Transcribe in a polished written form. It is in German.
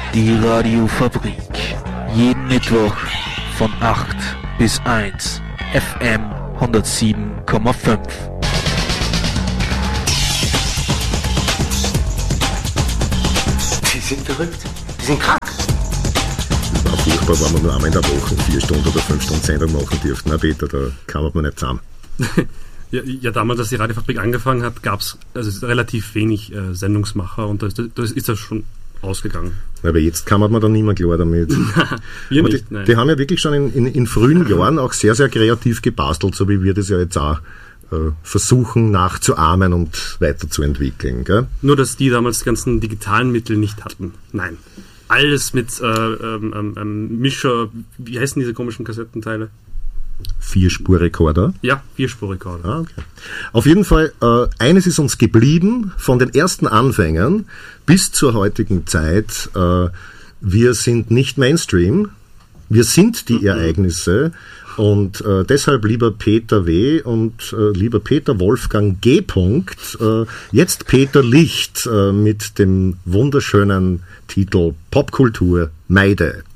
Die Radiofabrik. Jeden Mittwoch von 8 bis 1. FM 107,5. Die sind verrückt. Die sind krank. Es war furchtbar, wenn man nur einmal in der Woche 4 Stunden oder 5 Stunden Sendung machen dürfte. Na Peter, da kam man nicht zusammen. Ja, damals, als die Radiofabrik angefangen hat, gab es relativ wenig Sendungsmacher und da ist das schon ausgegangen. Aber jetzt kann man dann nicht mehr klar damit. Wir nicht, nein. Die haben ja wirklich schon in frühen Jahren auch sehr, sehr kreativ gebastelt, so wie wir das ja jetzt auch versuchen nachzuahmen und weiterzuentwickeln. Gell? Nur, dass die damals die ganzen digitalen Mittel nicht hatten. Nein. Alles mit Mischer, wie heißen diese komischen Kassettenteile? 4-Spur-Rekorder? Ja, 4-Spur-Rekorder. Ah, okay. Auf jeden Fall, eines ist uns geblieben, von den ersten Anfängen bis zur heutigen Zeit, wir sind nicht Mainstream, wir sind die Ereignisse und deshalb lieber Peter W. und lieber Peter Wolfgang G. Jetzt Peter Licht mit dem wunderschönen Titel Popkultur Meide.